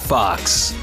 Fox.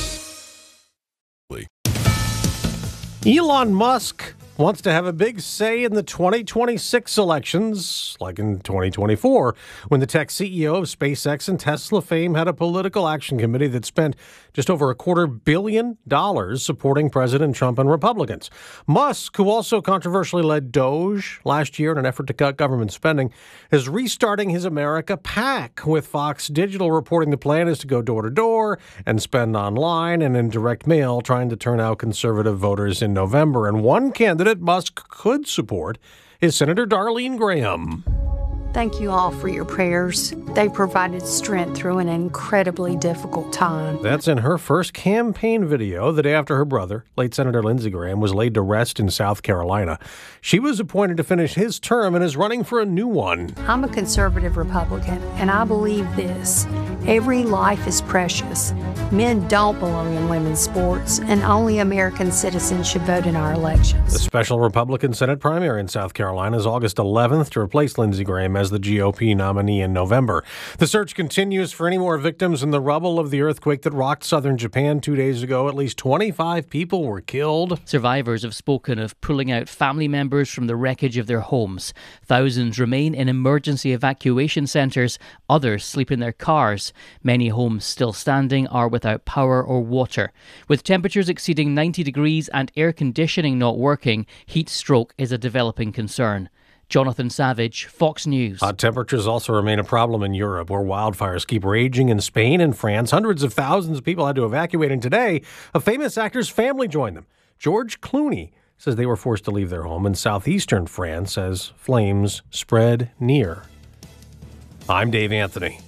Elon Musk wants to have a big say in the 2026 elections, like in 2024, when the tech CEO of SpaceX and Tesla fame had a political action committee that spent just over $250 million supporting President Trump and Republicans. Musk, who also controversially led Doge last year in an effort to cut government spending, is restarting his America PAC, with Fox Digital reporting the plan is to go door to door and spend online and in direct mail, trying to turn out conservative voters in November. And one candidate Musk could support is Senator Darlene Graham. Thank you all for your prayers. They provided strength through an incredibly difficult time. That's in her first campaign video the day after her brother, late Senator Lindsey Graham, was laid to rest in South Carolina. She was appointed to finish his term and is running for a new one. I'm a conservative Republican, and I believe this. Every life is precious. Men don't belong in women's sports, and only American citizens should vote in our elections. The special Republican Senate primary in South Carolina is August 11th to replace Lindsey Graham as the GOP nominee in November. The search continues for any more victims in the rubble of the earthquake that rocked southern Japan 2 days ago. At least 25 people were killed. Survivors have spoken of pulling out family members from the wreckage of their homes. Thousands remain in emergency evacuation centres. Others sleep in their cars. Many homes still standing are without power or water. With temperatures exceeding 90 degrees and air conditioning not working, heat stroke is a developing concern. Jonathan Savage, Fox News. Hot temperatures also remain a problem in Europe, where wildfires keep raging in Spain and France. Hundreds of thousands of people had to evacuate, and today, a famous actor's family joined them. George Clooney says they were forced to leave their home in southeastern France as flames spread near. I'm Dave Anthony.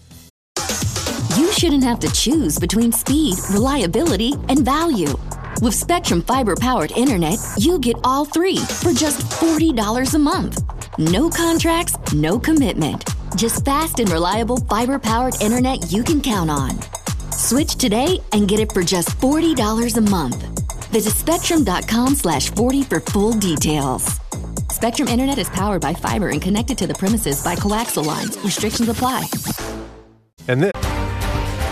You shouldn't have to choose between speed, reliability, and value. With Spectrum Fiber-powered internet, you get all three for just $40 a month. No contracts, no commitment. Just fast and reliable fiber-powered internet you can count on. Switch today and get it for just $40 a month. Visit Spectrum.com/40 for full details. Spectrum Internet is powered by fiber and connected to the premises by coaxial lines. Restrictions apply. And this